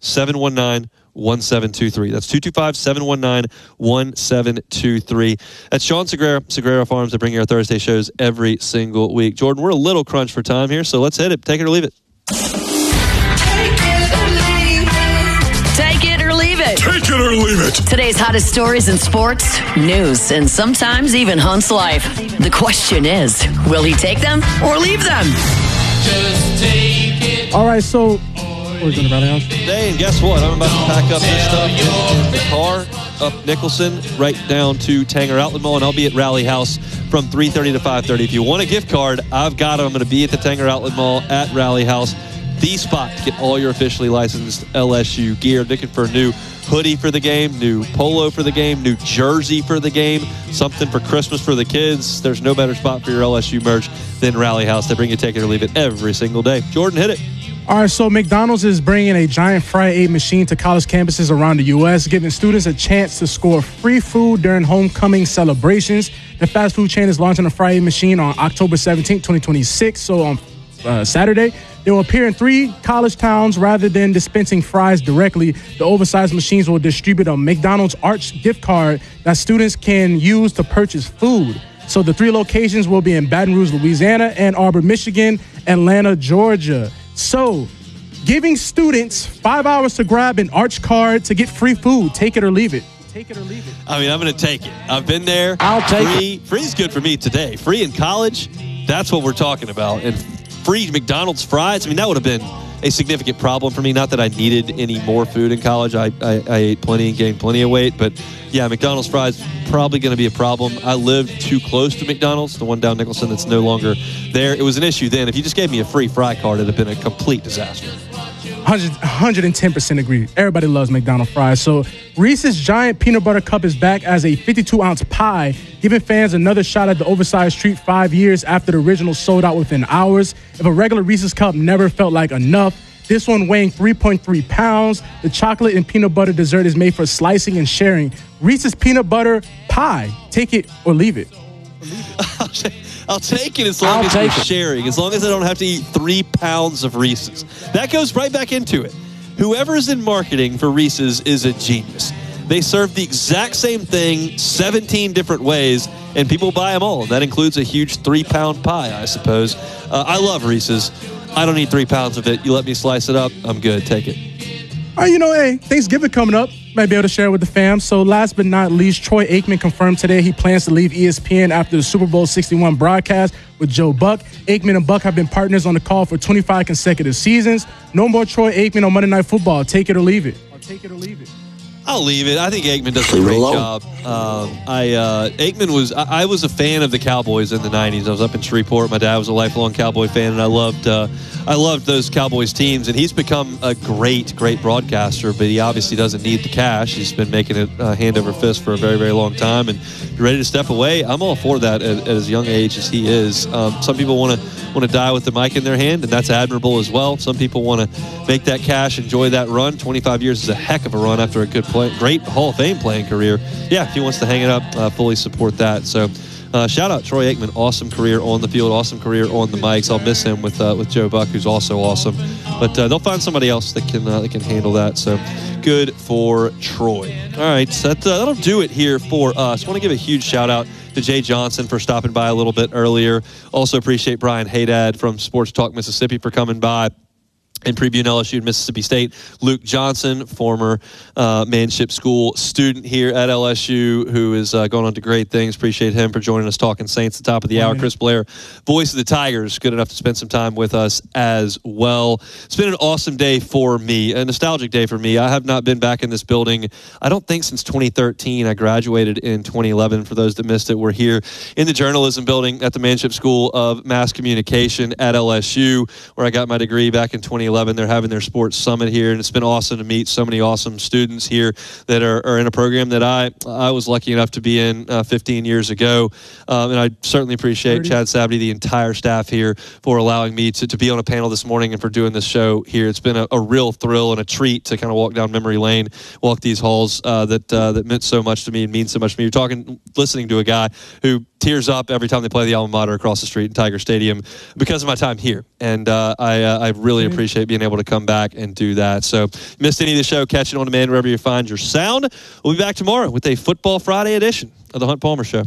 225-719-1723. That's 225-719-1723. That's Sean Segura Farms that bring you our Thursday shows every single week. Jordan, we're a little crunched for time here, so let's hit it. Take it or leave it. Take it or leave it. Take it or leave it. Today's hottest stories in sports, news, and sometimes even Hunt's life. The question is, will he take them or leave them? Just take it. All right, so we're going to Rally House. Hey, and guess what? I'm about to pack up this stuff in the car up Nicholson, right down to Tanger Outlet Mall, and I'll be at Rally House from 3:30 to 5:30. If you want a gift card, I've got it. I'm going to be at the Tanger Outlet Mall at Rally House. The spot to get all your officially licensed LSU gear. Looking for a new hoodie for the game, new polo for the game, new jersey for the game, something for Christmas for the kids. There's no better spot for your LSU merch than Rally House. They bring you Take It or Leave It every single day. Jordan, hit it. All right, so McDonald's is bringing a giant Fry 8 machine to college campuses around the U.S., giving students a chance to score free food during homecoming celebrations. The fast food chain is launching a Fry 8 machine on October 17, 2026, so on Saturday. They will appear in 3 college towns. Rather than dispensing fries directly, the oversized machines will distribute a McDonald's Arch gift card that students can use to purchase food. So the 3 locations will be in Baton Rouge, Louisiana, Ann Arbor, Michigan, Atlanta, Georgia. So giving students 5 hours to grab an Arch card to get free food. Take it or leave it. Take it or leave it. I mean, I'm going to take it. I've been there. I'll take it. Free's good for me today. Free in college, that's what we're talking about. And free McDonald's fries, I mean, that would have been a significant problem for me. Not that I needed any more food in college. I ate plenty and gained plenty of weight. But, yeah, McDonald's fries probably going to be a problem. I lived too close to McDonald's, the one down Nicholson that's no longer there. It was an issue then. If you just gave me a free fry card, it would have been a complete disaster. 110% agree. Everybody loves McDonald's fries. So Reese's Giant Peanut Butter Cup is back as a 52-ounce pie, giving fans another shot at the oversized treat 5 years after the original sold out within hours. If a regular Reese's cup never felt like enough, this one weighing 3.3 pounds, the chocolate and peanut butter dessert is made for slicing and sharing. Reese's Peanut Butter Pie. Take it or leave it. I'll take it as long as we're sharing, as long as I don't have to eat 3 pounds of Reese's. That goes right back into it. Whoever's in marketing for Reese's is a genius. They serve the exact same thing 17 different ways, and people buy them all. That includes a huge 3-pound pie, I suppose. I love Reese's. I don't need 3 pounds of it. You let me slice it up, I'm good. Take it. All right, hey, Thanksgiving coming up. Might be able to share it with the fam. So last but not least, Troy Aikman confirmed today he plans to leave ESPN after the Super Bowl 61 broadcast with Joe Buck. Aikman and Buck have been partners on the call for 25 consecutive seasons. No more Troy Aikman on Monday Night Football. Take it or leave it. I'll leave it. I think Aikman does a great job. Aikman was a fan of the Cowboys in the 90s. I was up in Shreveport. My dad was a lifelong Cowboy fan, and I loved those Cowboys teams. And he's become a great broadcaster, but he obviously doesn't need the cash. He's been making it hand over fist for a very, very long time. And you're ready to step away. I'm all for that at as young age as he is. Some people want to die with the mic in their hand, and that's admirable as well. Some people want to make that cash, enjoy that run. 25 years is a heck of a run after a great Hall of Fame playing career. Yeah, if he wants to hang it up, fully support that. So shout out Troy Aikman. Awesome career on the field, awesome career on the mics. I'll miss him with Joe Buck, who's also awesome. But they'll find somebody else that can handle that. So good for Troy. All right, so that'll do it here for us. I want to give a huge shout out to Jay Johnson for stopping by a little bit earlier. Also appreciate Brian Haydad from Sports Talk Mississippi for coming by and previewing LSU and Mississippi State. Luke Johnson, former Manship School student here at LSU, who is going on to great things. Appreciate him for joining us talking Saints at the top of the hour. Chris Blair, voice of the Tigers, good enough to spend some time with us as well. It's been an awesome day for me, a nostalgic day for me. I have not been back in this building, I don't think, since 2013. I graduated in 2011. For those that missed it, we're here in the journalism building at the Manship School of Mass Communication at LSU, where I got my degree back in 2011. They're having their sports summit here, and it's been awesome to meet so many awesome students here that are in a program that I was lucky enough to be in 15 years ago. And I certainly appreciate Chad Sabity, the entire staff here, for allowing me to be on a panel this morning and for doing this show here. It's been a real thrill and a treat to kind of walk down memory lane, walk these halls that meant so much to me and means so much to me. You're listening to a guy who tears up every time they play the alma mater across the street in Tiger Stadium because of my time here. And I really appreciate being able to come back and do that. So if you missed any of the show, catch it on demand wherever you find your sound. We'll be back tomorrow with a Football Friday edition of The Hunt Palmer Show.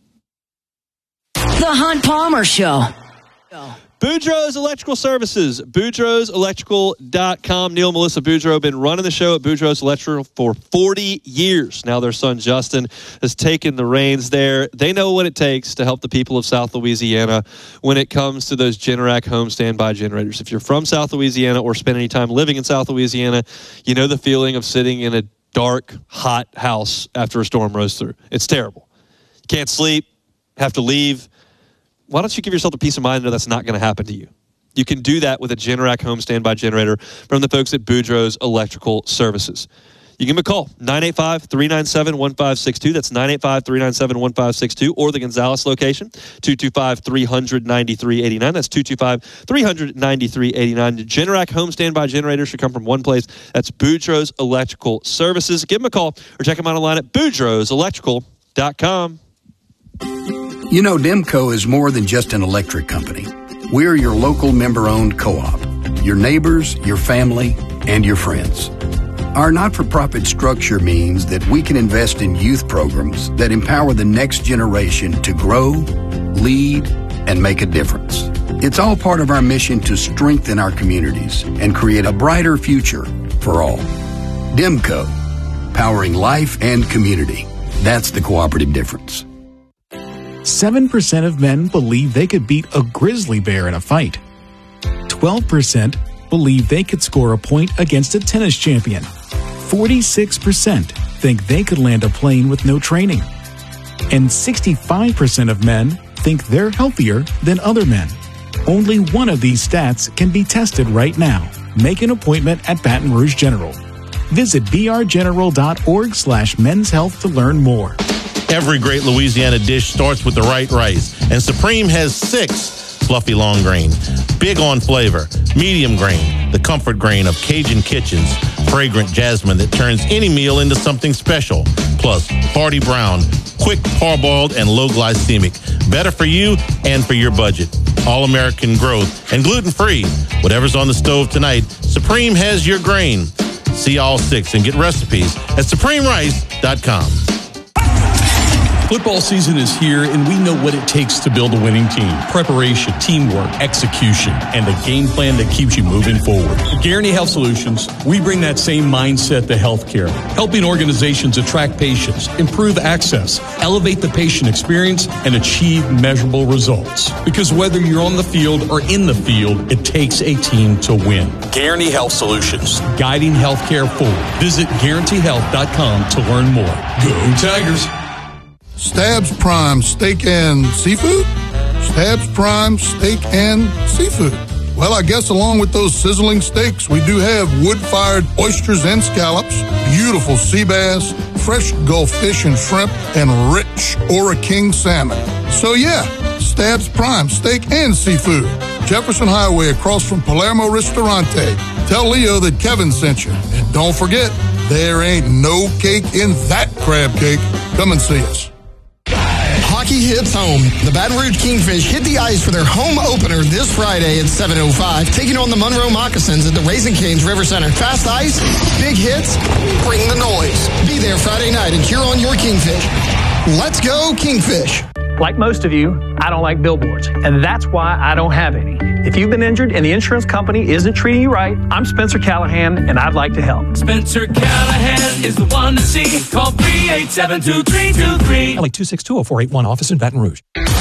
The Hunt Palmer Show. Boudreaux's Electrical Services, Boudreaux'sElectrical.com. Neil and Melissa Boudreaux have been running the show at Boudreaux's Electrical for 40 years. Now their son Justin has taken the reins there. They know what it takes to help the people of South Louisiana when it comes to those Generac home standby generators. If you're from South Louisiana or spend any time living in South Louisiana, you know the feeling of sitting in a dark, hot house after a storm rolls through. It's terrible. You can't sleep, have to leave. Why don't you give yourself the peace of mind to know that's not going to happen to you? You can do that with a Generac home standby generator from the folks at Boudreaux's Electrical Services. You give them a call, 985-397-1562. That's 985-397-1562. Or the Gonzales location, 225-300-9389. That's 225-300-9389. Generac home standby generators should come from one place. That's Boudreaux's Electrical Services. Give them a call or check them out online at Boudreaux'sElectrical.com. You know, Demco is more than just an electric company. We're your local member-owned co-op, your neighbors, your family, and your friends. Our not-for-profit structure means that we can invest in youth programs that empower the next generation to grow, lead, and make a difference. It's all part of our mission to strengthen our communities and create a brighter future for all. Demco, powering life and community. That's the cooperative difference. 7% of men believe they could beat a grizzly bear in a fight. 12% believe they could score a point against a tennis champion. 46% think they could land a plane with no training. And 65% of men think they're healthier than other men. Only one of these stats can be tested right now. Make an appointment at Baton Rouge General. Visit brgeneral.org/men's health to learn more. Every great Louisiana dish starts with the right rice, and Supreme has 6 fluffy long grain, big on flavor, medium grain, the comfort grain of Cajun Kitchen's fragrant jasmine that turns any meal into something special, plus hearty brown, quick parboiled, and low glycemic. Better for you and for your budget. All-American growth and gluten-free. Whatever's on the stove tonight, Supreme has your grain. See all 6 and get recipes at supremerice.com. Football season is here, and we know what it takes to build a winning team. Preparation, teamwork, execution, and a game plan that keeps you moving forward. At Guarantee Health Solutions, we bring that same mindset to healthcare, helping organizations attract patients, improve access, elevate the patient experience, and achieve measurable results. Because whether you're on the field or in the field, it takes a team to win. Guarantee Health Solutions, guiding healthcare forward. Visit GuaranteeHealth.com to learn more. Go Tigers! Stabs Prime Steak and Seafood? Stabs Prime Steak and Seafood. Well, I guess along with those sizzling steaks, we do have wood-fired oysters and scallops, beautiful sea bass, fresh Gulf fish and shrimp, and rich Ora King salmon. So yeah, Stabs Prime Steak and Seafood. Jefferson Highway across from Palermo Ristorante. Tell Leo that Kevin sent you. And don't forget, there ain't no cake in that crab cake. Come and see us. Hockey hits home. The Baton Rouge Kingfish hit the ice for their home opener this Friday at 7:05, taking on the Monroe Moccasins at the Raising Cane's River Center. Fast ice, big hits, bring the noise. Be there Friday night and cheer on your Kingfish. Let's go Kingfish. Like most of you, I don't like billboards, and that's why I don't have any. If you've been injured and the insurance company isn't treating you right, I'm Spencer Callahan, and I'd like to help. Spencer Callahan is the one to see. Call 387-2323. Like 262-0481, office in Baton Rouge.